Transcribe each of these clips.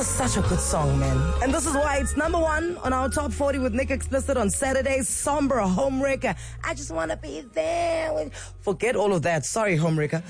is such a good song, man. And this is why it's number one on our top 40 with Nick Explicit on Saturday. Somber, Homewrecker. I just want to be there. Forget all of that. Sorry, Homewrecker.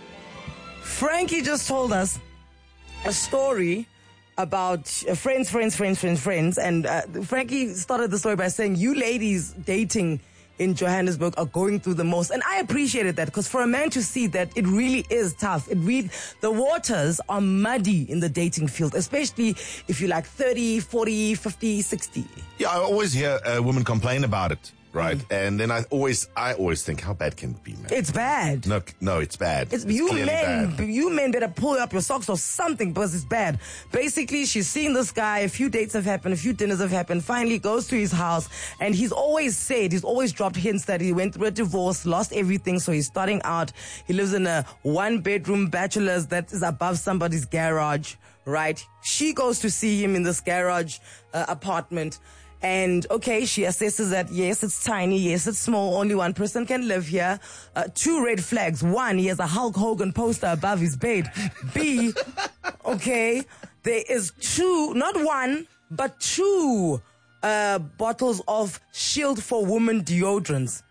Frankie just told us a story about friends. And Frankie started the story by saying, you ladies dating in Johannesburg are going through the most. And I appreciated that, because for a man to see that, it really is tough. The waters are muddy in the dating field, especially if you're like 30, 40, 50, 60. Yeah, I always hear women complain about it, right? And then I always think, how bad can it be, man? It's bad. No, it's bad. It's you clearly men. bad. You men better pull up your socks or something, because it's bad. Basically, she's seen this guy. A few dates have happened. A few dinners have happened. Finally, goes to his house, and he's always dropped hints that he went through a divorce, lost everything, so he's starting out. He lives in a one-bedroom bachelor's that is above somebody's garage, right? She goes to see him in this garage apartment. And okay, she assesses that yes, it's tiny, yes, it's small, only one person can live here. 2 red flags. 1, he has a Hulk Hogan poster above his bed. B, okay, there is 2, not 1, but 2 bottles of Shield for Women deodorants.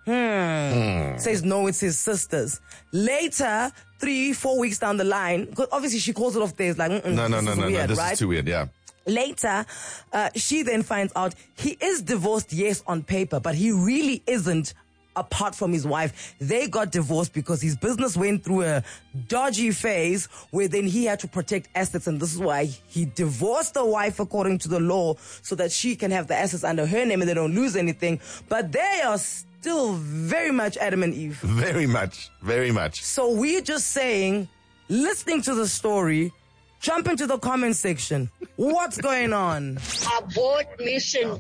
Says no, it's his sister's. Later, 3-4 weeks down the line, because obviously she calls it off there. It's like, No, this right? is too weird, yeah. Later, she then finds out he is divorced, yes, on paper, but he really isn't apart from his wife. They got divorced because his business went through a dodgy phase where then he had to protect assets, and this is why he divorced the wife according to the law so that she can have the assets under her name and they don't lose anything. But they are still very much Adam and Eve. Very much. So we're just saying, listening to the story, jump into the comment section. What's going on? Abort mission.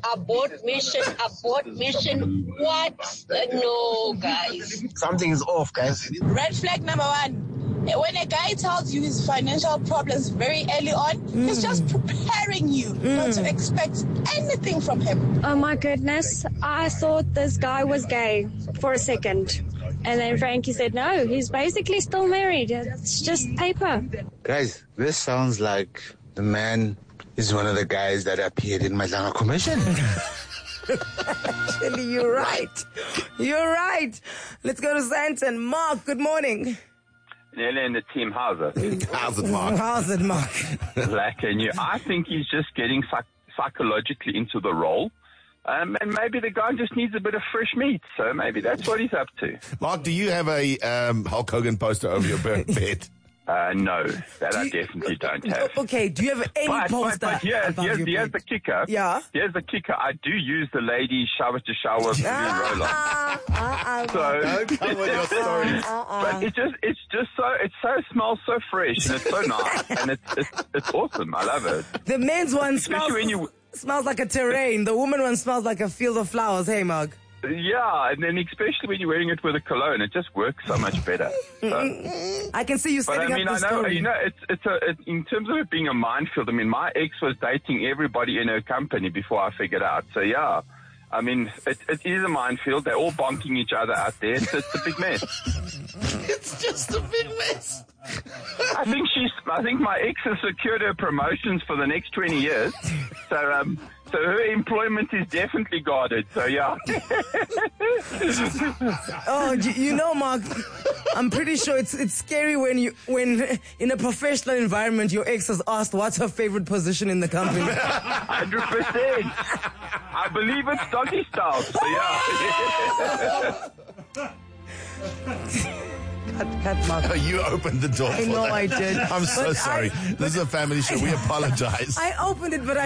What? No, guys. Something is off, guys. Red flag number 1. When a guy tells you his financial problems very early on, he's just preparing you not to expect anything from him. Oh my goodness. I thought this guy was gay for a second. And then Frankie said, no, he's basically still married. It's just paper. Guys, this sounds like the man is one of the guys that appeared in Madlanga Commission. Actually, you're right. Let's go to Santon. Mark, good morning. Nelly and the team, how's it? How's it, Mark? Like, I think he's just getting psychologically into the role. And maybe the guy just needs a bit of fresh meat. So maybe that's what he's up to. Mark, do you have a Hulk Hogan poster over your bed? No, that I definitely don't have. Okay, do you have any poster? But here's the kicker. Yeah. Here's the kicker. I do use the ladies shower to shower roll-on. So Don't come with your stories. But it smells so fresh and it's so nice and it's awesome. I love it. The men's one Especially smells like a terrain. The woman one smells like a field of flowers. Hey, Mark. Yeah, and then especially when you're wearing it with a cologne, it just works so much better. So. I can see you setting up the story. It's in terms of it being a minefield. I mean, my ex was dating everybody in her company before I figured out. So yeah, I mean, it is a minefield. They're all bonking each other out there. So it's a big mess. It's just a big mess. I think my ex has secured her promotions for the next 20 years. So her employment is definitely guarded. So yeah. Oh, you know, Mark, I'm pretty sure it's scary when in a professional environment your ex has asked what's her favorite position in the company. 100%. I believe it's doggy style. So yeah. Cut, Mark. You opened the door. I know I did. I'm so sorry. This is a family show. We apologize. I opened it, but I